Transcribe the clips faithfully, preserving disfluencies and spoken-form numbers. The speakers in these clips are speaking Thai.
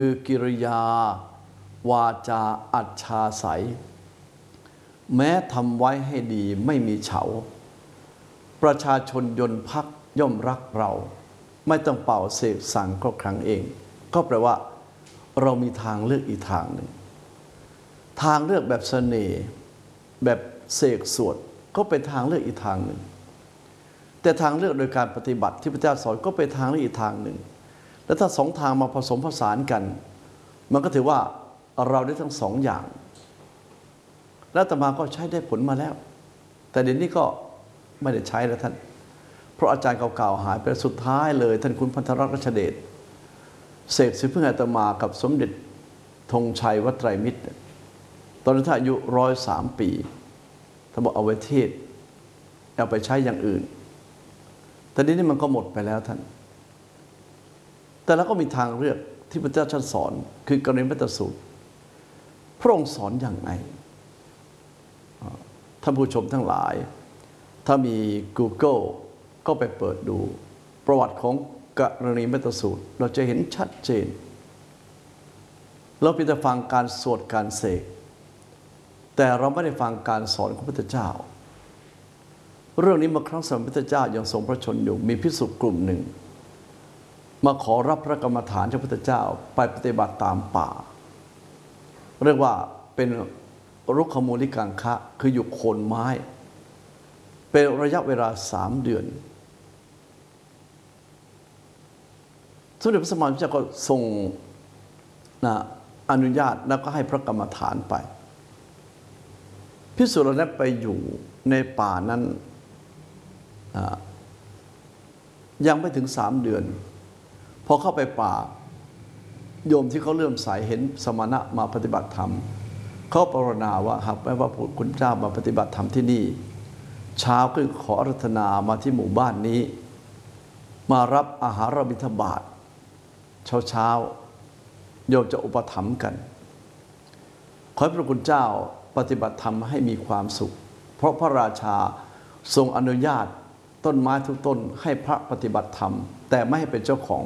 คือกิริยาวาจาอัจฉาสัยแม้ทำไว้ให้ดีไม่มีเฉาประชาชนยนต์พักย่อมรักเราไม่ต้องเป่าเสกสั่งก็ครั้งเองก็แปลว่าเรามีทางเลือกอีกทางหนึ่งทางเลือกแบบเสน่ห์แบบเสกสวดก็เป็นทางเลือกอีกทางหนึ่งแต่ทางเลือกโดยการปฏิบัติที่พระเจ้าสอนก็เป็นทางเลือกอีกทางหนึ่งแล้วถ้าสองทางมาผสมผสานกันมันก็ถือว่าเราได้ทั้งสองอย่างแล้วอาตมาก็ใช้ได้ผลมาแล้วแต่เดี๋ยวนี้ก็ไม่ได้ใช้แล้วท่านเพราะอาจารย์เก่าๆหายไปสุดท้ายเลยท่านคุณพันธรัตน์รัชเดชเสกสิเพื่ออาตมากับสมเด็จธงชัยวัดไตรมิตรตอนนั้นท่านอายุร้อยสามปีท่านบอกเอาไว้เทศเอาไปใช้อย่างอื่นแต่นี้นี่มันก็หมดไปแล้วท่านแต่แล้วก็มีทางเลือกที่พระเจ้าท่านสอนคือกรณีมัตตสูตรพระองค์สอนอย่างไรท่านผู้ชมทั้งหลายถ้ามี Google ก็ไปเปิดดูประวัติของกรณีมัตตสูตรเราจะเห็นชัดเจนเราเพียงแต่ฟังการสวดการเสกแต่เราไม่ได้ฟังการสอนของพระพุทธเจ้าเรื่องนี้เมื่อครั้งสมัยพระพุทธเจ้ายังทรงพระชนอยู่มีภิกษุกลุ่มหนึ่งมาขอรับพระกรรมฐานจากพระพุทธเจ้าไปปฏิบัติตามป่าเรียกว่าเป็นรุกขมูลิกังคะคืออยู่โคนไม้เป็นระยะเวลาสามเดือนสมเด็จพระสัมมาสัมพุทธเจ้าก็ทรงนะอนุญาตแล้วก็ให้พระกรรมฐานไปภิกษุเหล่านั้นไปอยู่ในป่านั้นยังไม่ถึงสามเดือนพอเข้าไปป่าโยมที่เขาเลื่อมใสเห็นสมณะมาปฏิบัติธรรมเขาปรารถนาว่าหากแม้ว่าคุณเจ้ามาปฏิบัติธรรมที่นี่เช้าขึ้นขออาราธนามาที่หมู่บ้านนี้มารับอาหารบิณฑบาตเช้าเช้าโยมจะอุปถัมภ์กันขอให้พระคุณเจ้าปฏิบัติธรรมให้มีความสุขเพราะพระราชาทรงอนุญาตต้นไม้ทุกต้นให้พระปฏิบัติธรรมแต่ไม่ให้เป็นเจ้าของ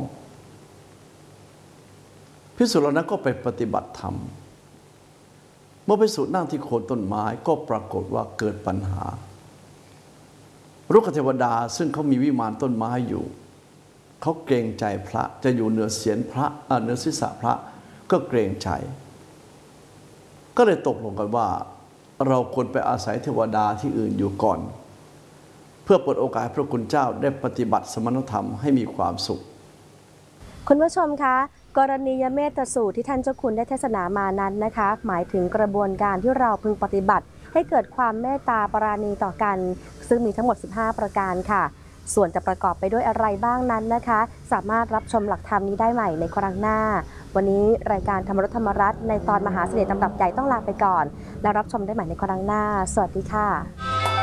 ภิกษุเหล่านั้นก็ไปปฏิบัติธรรมเมื่อภิกษุนั่งที่โคนต้นไม้ก็ปรากฏว่าเกิดปัญหารุกขเทวดาซึ่งเขามีวิมานต้นไม้อยู่เขาเกรงใจพระจะอยู่เหนือเศียรพระเหนือศีรษะพระก็เกรงใจก็เลยตกลงกันว่าเราควรไปอาศัยเทวดาที่อื่นอยู่ก่อนเพื่อเปิดโอกาสให้พระคุณเจ้าได้ปฏิบัติสมณธรรมให้มีความสุขคุณผู้ชมคะกรณียเมตสูตรที่ท่านเจ้าคุณได้เทศนามานั้นนะคะหมายถึงกระบวนการที่เราพึงปฏิบัติให้เกิดความเมตตาปราณีต่อกันซึ่งมีทั้งหมดสิบห้าประการค่ะส่วนจะประกอบไปด้วยอะไรบ้างนั้นนะคะสามารถรับชมหลักธรรมนี้ได้ใหม่ในครั้งหน้าวันนี้รายการธรรมรสธรรมรัตน์ในตอนมหาเสน่ห์ตำรับใหญ่ต้องลาไปก่อนแล้วรับชมได้ใหม่ในครั้งหน้าสวัสดีค่ะ